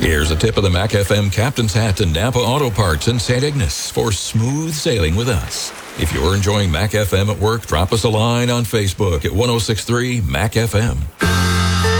Here's a tip of the Mac FM Captain's Hat to Napa Auto Parts in St. Ignace for smooth sailing with us. If you're enjoying Mac FM at work, drop us a line on Facebook at 1063 Mac FM.